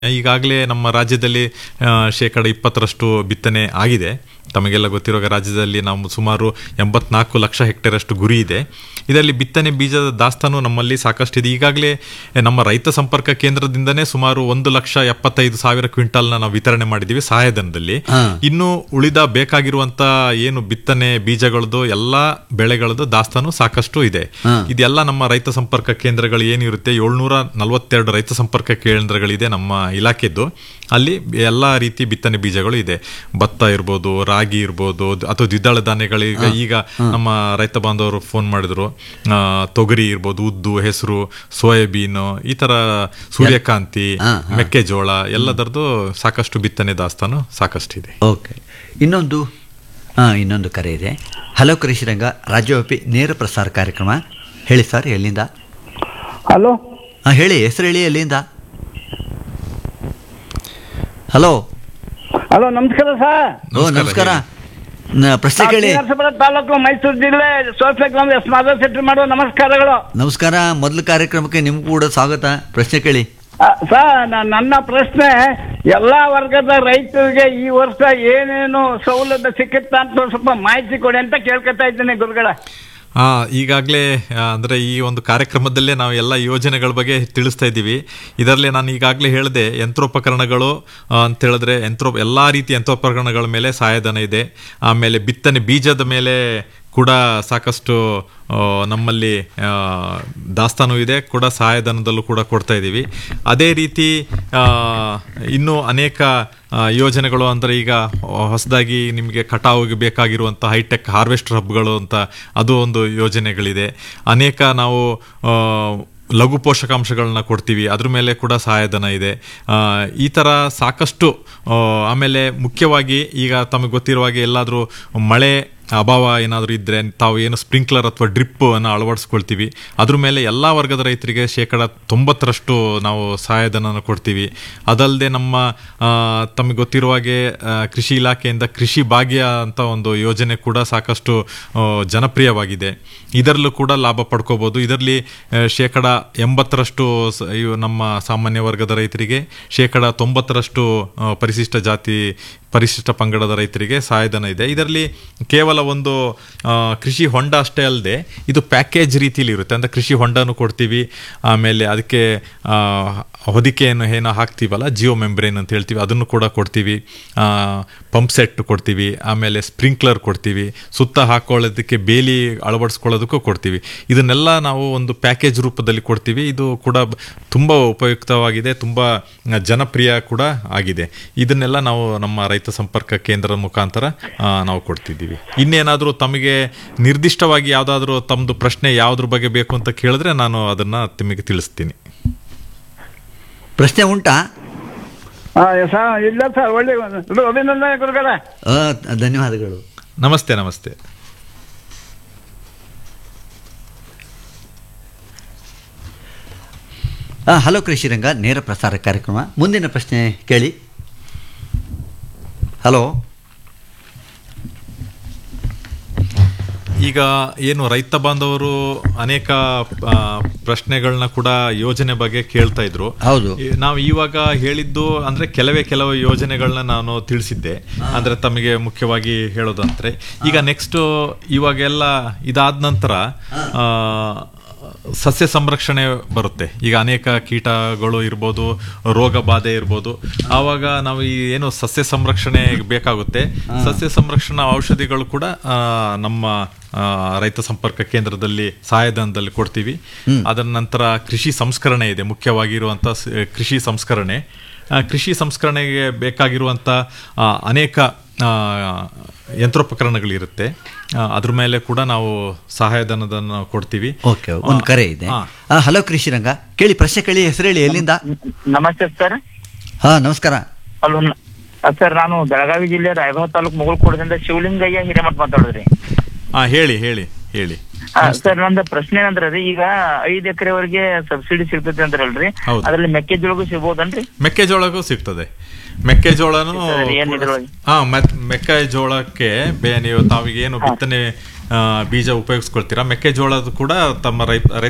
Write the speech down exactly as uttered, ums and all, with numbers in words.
ಈಗಾಗಲೇ ನಮ್ಮ ರಾಜ್ಯದಲ್ಲಿ ಶೇಕಡ ಇಪ್ಪತ್ತರಷ್ಟು ಬಿತ್ತನೆ ಆಗಿದೆ. ತಮಗೆಲ್ಲ ಗೊತ್ತಿರುವ ರಾಜ್ಯದಲ್ಲಿ ನಾವು ಸುಮಾರು ಎಂಬತ್ನಾಲ್ಕು ಲಕ್ಷ ಹೆಕ್ಟೇರ್ ಅಷ್ಟು ಗುರಿ ಇದೆ. ಇದರಲ್ಲಿ ಬಿತ್ತನೆ ಬೀಜದ ದಾಸ್ತಾನು ನಮ್ಮಲ್ಲಿ ಸಾಕಷ್ಟಿದೆ. ಈಗಾಗಲೇ ನಮ್ಮ ರೈತ ಸಂಪರ್ಕ ಕೇಂದ್ರದಿಂದನೇ ಸುಮಾರು ಒಂದು ಲಕ್ಷ ಎಪ್ಪತ್ತೈದು ಸಾವಿರ ಕ್ವಿಂಟಾಲ್ನ ನಾವು ವಿತರಣೆ ಮಾಡಿದ್ದೀವಿ ಸಹಾಯಧನದಲ್ಲಿ. ಇನ್ನು ಉಳಿದ ಬೇಕಾಗಿರುವಂತ ಏನು ಬಿತ್ತನೆ ಬೀಜಗಳದ್ದು ಎಲ್ಲಾ ಬೆಳೆಗಳದ್ದು ದಾಸ್ತಾನು ಸಾಕಷ್ಟು ಇದೆ. ಇದೆಲ್ಲ ನಮ್ಮ ರೈತ ಸಂಪರ್ಕ ಕೇಂದ್ರಗಳು ಏನಿರುತ್ತೆ, ಏಳ್ನೂರ ನಲವತ್ತೆರಡು ರೈತ ಸಂಪರ್ಕ ಕೇಂದ್ರಗಳಿದೆ ನಮ್ಮ ಇಲಾಖೆದ್ದು. ಅಲ್ಲಿ ಎಲ್ಲಾ ರೀತಿ ಬಿತ್ತನೆ ಬೀಜಗಳು ಇದೆ. ಭತ್ತ ಇರ್ಬೋದು, ರಾಗಿ ಇರ್ಬೋದು, ಅಥವಾ ದ್ವಿದಳ ಧಾನ್ಯಗಳಿಗೆ ಈಗ ನಮ್ಮ ರೈತ ಬಾಂಧವರು ಫೋನ್ ಮಾಡಿದ್ರು, ತೊಗರಿ ಇರ್ಬೋದು, ಉದ್ದು, ಹೆಸರು, ಸೋಯಾಬೀನ್, ಈ ತರ ಸೂರ್ಯಕಾಂತಿ, ಮೆಕ್ಕೆಜೋಳ ಎಲ್ಲದರದ್ದು ಸಾಕಷ್ಟು ಬಿತ್ತನೆ ದಾಸ್ತಾನು ಸಾಕಷ್ಟಿದೆ. ಓಕೆ, ಇನ್ನೊಂದು ಇನ್ನೊಂದು ಕರೆ ಇದೆ. ಹಲೋ ಕೃಷಿರಂಗ ರಾಜ್ಯವ್ಯಾಪಿ ನೇರ ಪ್ರಸಾರ ಕಾರ್ಯಕ್ರಮ. ಹೇಳಿ ಸರ್, ಎಲ್ಲಿಂದ? ಹಲೋ, ಹಾಂ ಹೇಳಿ, ಹೆಸರು ಹೇಳಿ, ಎಲ್ಲಿಂದ? ಹಲೋ ಹಲೋ, ನಮಸ್ಕಾರ ಸರ್. ಓ ನಮಸ್ಕಾರ, ಪ್ರಶ್ನೆ ಕೇಳಿ. ತಾಲೂಕು ಮೈಸೂರು ಜಿಲ್ಲೆ ಸೋಫೆ ಗ್ರಾಮ ಎಸ್ ಮಾಧವ ಶೆಟ್ಟಿ ಮಾಡುವ ನಮಸ್ಕಾರಗಳು. ನಮಸ್ಕಾರ, ಮೊದಲ ಕಾರ್ಯಕ್ರಮಕ್ಕೆ ನಿಮ್ಗೂ ಕೂಡ ಸ್ವಾಗತ. ಪ್ರಶ್ನೆ ಕೇಳಿ ಸರ್. ನನ್ನ ಪ್ರಶ್ನೆ, ಎಲ್ಲಾ ವರ್ಗದ ರೈತರಿಗೆ ಈ ವರ್ಷ ಏನೇನು ಸೌಲಭ್ಯ ಸಿಕ್ಕುತ್ತಾ ಅಂತ ಸ್ವಲ್ಪ ಮಾಹಿತಿ ಕೊಡಿ ಅಂತ ಕೇಳ್ಕೊತಾ ಇದ್ದೀನಿ ಗುರುಗಳ. ಆ ಈಗಾಗಲೇ ಅಂದರೆ ಈ ಒಂದು ಕಾರ್ಯಕ್ರಮದಲ್ಲೇ ನಾವು ಎಲ್ಲ ಯೋಜನೆಗಳ ಬಗ್ಗೆ ತಿಳಿಸ್ತಾ ಇದ್ದೀವಿ. ಇದರಲ್ಲಿ ನಾನು ಈಗಾಗಲೇ ಹೇಳಿದೆ, ಯಂತ್ರೋಪಕರಣಗಳು ಅಂತ ಹೇಳಿದ್ರೆ ಯಂತ್ರೋ ಎಲ್ಲ ರೀತಿಯ ಯಂತ್ರೋಪಕರಣಗಳ ಮೇಲೆ ಸಹಾಯಧನ ಇದೆ. ಆಮೇಲೆ ಬಿತ್ತನೆ ಬೀಜದ ಮೇಲೆ ಕೂಡ ಸಾಕಷ್ಟು ನಮ್ಮಲ್ಲಿ ದಾಸ್ತಾನು ಇದೆ, ಕೂಡ ಸಹಾಯಧನದಲ್ಲೂ ಕೂಡ ಕೊಡ್ತಾ ಇದ್ದೀವಿ. ಅದೇ ರೀತಿ ಇನ್ನೂ ಅನೇಕ ಯೋಜನೆಗಳು ಅಂದರೆ ಈಗ ಹೊಸದಾಗಿ ನಿಮಗೆ ಕಟಾವಿಗೆ ಬೇಕಾಗಿರುವಂಥ ಹೈಟೆಕ್ ಹಾರ್ವೆಸ್ಟರ್ ಹಬ್ಗಳು ಅಂತ ಅದು ಒಂದು ಯೋಜನೆಗಳಿದೆ. ಅನೇಕ ನಾವು ಲಘು ಪೋಷಕಾಂಶಗಳನ್ನ ಕೊಡ್ತೀವಿ, ಅದ್ರ ಮೇಲೆ ಕೂಡ ಸಹಾಯಧನ ಇದೆ. ಈ ಥರ ಸಾಕಷ್ಟು. ಆಮೇಲೆ ಮುಖ್ಯವಾಗಿ ಈಗ ತಮಗೆ ಗೊತ್ತಿರುವ ಹಾಗೆ ಎಲ್ಲಾದರೂ ಮಳೆ ಅಭಾವ ಏನಾದರೂ ಇದ್ದರೆ ತಾವು ಏನು ಸ್ಪ್ರಿಂಕ್ಲರ್ ಅಥವಾ ಡ್ರಿಪ್ ಅನ್ನು ಅಳವಡಿಸ್ಕೊಳ್ತೀವಿ. ಅದ್ರ ಮೇಲೆ ಎಲ್ಲ ವರ್ಗದ ರೈತರಿಗೆ ಶೇಕಡ ತೊಂಬತ್ತರಷ್ಟು ನಾವು ಸಹಾಯಧನ ಕೊಡ್ತೀವಿ. ಅದಲ್ಲದೆ ನಮ್ಮ ತಮಗೆ ಗೊತ್ತಿರುವ ಹಾಗೆ ಕೃಷಿ ಇಲಾಖೆಯಿಂದ ಕೃಷಿ ಭಾಗ್ಯ ಅಂತ ಒಂದು ಯೋಜನೆ ಕೂಡ ಸಾಕಷ್ಟು ಜನಪ್ರಿಯವಾಗಿದೆ. ಇದರಲ್ಲೂ ಕೂಡ ಲಾಭ ಪಡ್ಕೋಬೋದು. ಇದರಲ್ಲಿ ಶೇಕಡ ಎಂಬತ್ತರಷ್ಟು ನಮ್ಮ ಸಾಮಾನ್ಯ ವರ್ಗದ ರೈತರಿಗೆ, ಶೇಕಡ ತೊಂಬತ್ತರಷ್ಟು ಪರಿಶಿಷ್ಟ ಜಾತಿ ಪರಿಶಿಷ್ಟ ಪಂಗಡದ ರೈತರಿಗೆ ಸಹಾಯಧನ ಇದೆ. ಇದರಲ್ಲಿ ಕೇವಲ ಒಂದು ಕೃಷಿ ಹೊಂಡ ಅಷ್ಟೇ ಅಲ್ಲದೆ ಇದು ಪ್ಯಾಕೇಜ್ ರೀತಿಯಲ್ಲಿ ಇರುತ್ತೆ. ಅಂದರೆ ಕೃಷಿ ಹೊಂಡನೂ ಕೊಡ್ತೀವಿ, ಆಮೇಲೆ ಅದಕ್ಕೆ ಹೊದಿಕೆಯನ್ನು ಏನೋ ಹಾಕ್ತೀವಲ್ಲ, ಜಿಯೋ ಮೆಂಬ್ರೇನ್ ಅಂತ ಹೇಳ್ತೀವಿ, ಅದನ್ನು ಕೂಡ ಕೊಡ್ತೀವಿ. ಪಂಪ್ ಸೆಟ್ ಕೊಡ್ತೀವಿ, ಆಮೇಲೆ ಸ್ಪ್ರಿಂಕ್ಲರ್ ಕೊಡ್ತೀವಿ, ಸುತ್ತ ಹಾಕೊಳ್ಳೋದಕ್ಕೆ ಬೇಲಿ ಅಳವಡಿಸ್ಕೊಳ್ಳೋದಕ್ಕೂ ಕೊಡ್ತೀವಿ. ಇದನ್ನೆಲ್ಲ ನಾವು ಒಂದು ಪ್ಯಾಕೇಜ್ ರೂಪದಲ್ಲಿ ಕೊಡ್ತೀವಿ. ಇದು ಕೂಡ ತುಂಬ ಉಪಯುಕ್ತವಾಗಿದೆ, ತುಂಬ ಜನಪ್ರಿಯ ಕೂಡ ಆಗಿದೆ. ಇದನ್ನೆಲ್ಲ ನಾವು ನಮ್ಮ ರೈತ ಸಂಪರ್ಕ ಕೇಂದ್ರದ ಮುಖಾಂತರ ನಾವು ಕೊಡ್ತಿದ್ದೀವಿ. ಇನ್ನೇನಾದರೂ ತಮಗೆ ನಿರ್ದಿಷ್ಟವಾಗಿ ಯಾವುದಾದ್ರೂ ತಮ್ಮದು ಪ್ರಶ್ನೆ ಯಾವುದ್ರ ಬಗ್ಗೆ ಬೇಕು ಅಂತ ಕೇಳಿದ್ರೆ ನಾನು ಅದನ್ನು ನಿಮಗೆ ತಿಳಿಸ್ತೀನಿ. ಪ್ರಶ್ನೆ ಉಂಟಾ? ಇಲ್ಲ ಸರ್, ಒಳ್ಳೆ ಅಭಿನಂದನೆ ಗುರುಗಳೇ. ಧನ್ಯವಾದಗಳು. ನಮಸ್ತೆ ನಮಸ್ತೆ. ಹಲೋ ಕೃಷಿರಂಗ ನೇರ ಪ್ರಸಾರ ಕಾರ್ಯಕ್ರಮ. ಮುಂದಿನ ಪ್ರಶ್ನೆ ಕೇಳಿ. ಹಲೋ, ಈಗ ಏನು ರೈತ ಬಾಂಧವರು ಅನೇಕ ಪ್ರಶ್ನೆಗಳನ್ನ ಕೂಡ ಯೋಜನೆ ಬಗ್ಗೆ ಕೇಳ್ತಾ ಇದ್ರು. ಹೌದು, ನಾವು ಇವಾಗ ಹೇಳಿದ್ದು ಅಂದ್ರೆ ಕೆಲವೇ ಕೆಲವು ಯೋಜನೆಗಳನ್ನ ನಾನು ತಿಳಿಸಿದ್ದೆ. ಅಂದ್ರೆ ತಮಗೆ ಮುಖ್ಯವಾಗಿ ಹೇಳೋದಂದ್ರೆ ಈಗ ನೆಕ್ಸ್ಟ್ ಇವಾಗೆಲ್ಲ ಇದಾದ ನಂತರ ಸಸ್ಯ ಸಂರಕ್ಷಣೆ ಬರುತ್ತೆ. ಈಗ ಅನೇಕ ಕೀಟಗಳು ಇರ್ಬೋದು, ರೋಗ ಬಾಧೆ ಇರ್ಬೋದು. ಆವಾಗ ನಾವು ಈ ಏನು ಸಸ್ಯ ಸಂರಕ್ಷಣೆ ಬೇಕಾಗುತ್ತೆ, ಸಸ್ಯ ಸಂರಕ್ಷಣಾ ಔಷಧಿಗಳು ಕೂಡ ನಮ್ಮ ರೈತ ಸಂಪರ್ಕ ಕೇಂದ್ರದಲ್ಲಿ ಸಹಾಯಧನದಲ್ಲಿ ಕೊಡ್ತೀವಿ. ಅದರ ನಂತರ ಕೃಷಿ ಸಂಸ್ಕರಣೆ ಇದೆ, ಮುಖ್ಯವಾಗಿರುವಂಥ ಕೃಷಿ ಸಂಸ್ಕರಣೆ. ಕೃಷಿ ಸಂಸ್ಕರಣೆಗೆ ಬೇಕಾಗಿರುವಂಥ ಅನೇಕ ಯಂತ್ರೋಪಕರಣಗಳಿರುತ್ತೆ, ಅದ್ರ ಮೇಲೆ ಕೂಡ ನಾವು ಸಹಾಯಧನದನ್ನು ಕೊಡ್ತೀವಿ. ಓಕೆ, ಒಂದು ಕರೆ ಇದೆ. ಹಲೋ ಕೃಷಿರಂಗ, ಕೇಳಿ, ಪ್ರಶ್ನೆ ಕೇಳಿ, ಹೆಸರು ಹೇಳಿ, ಎಲ್ಲಿಂದ? ನಮಸ್ತೆ ಸರ್. ಹಾ ನಮಸ್ಕಾರ. ಹಲೋ ಸರ್, ನಾನು ಬೆಳಗಾವಿ ಜಿಲ್ಲೆ ರಾಯಬಾಗ ತಾಲೂಕು ಮುಗುಳ್ಕೋಟದಿಂದ ಶಿವಲಿಂಗಯ್ಯ ಹಿರೇಮಠ ಮಾತಾಡಿದ್ರಿ. ಹಾ ಹೇಳಿ ಹೇಳಿ ಹೇಳಿ ಸರ್, ನಂದು ಪ್ರಶ್ನೆ ಏನಂದ್ರೆ ರೀ, ಈಗ ಐದ್ ಎಕರೆವರೆಗೆ ಸಬ್ಸಿಡಿ ಸಿಗ್ತದೆ ಅಂದ್ರಲ್ರಿ, ಅದ್ರಲ್ಲಿ ಮೆಕ್ಕೆಜೋಳಗೂ ಸಿಗ್ಬೋದನ್ರಿ? ಮೆಕ್ಕೆಜೋಳಗೂ ಸಿಗ್ತದೆ. ಮೆಕ್ಕೆಜೋಳನು ಹಾ ಮೆಕ್ಕೆಜೋಳಕ್ಕೆ ನೀವು ತಾವಿಗೆ ಏನು ಬಿತ್ತನೆ ಬೀಜ ಉಪಯೋಗಿಸ್ಕೊಳ್ತೀರಾ, ಮೆಕ್ಕೆಜೋಳದ ಕೂಡ ತಮ್ಮ ರೈತ